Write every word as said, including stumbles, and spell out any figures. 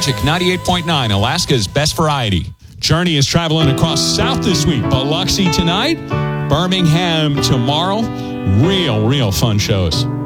Magic ninety-eight point nine, Alaska's best variety. Journey is traveling across South this week. Biloxi tonight, Birmingham tomorrow. Real, real fun shows.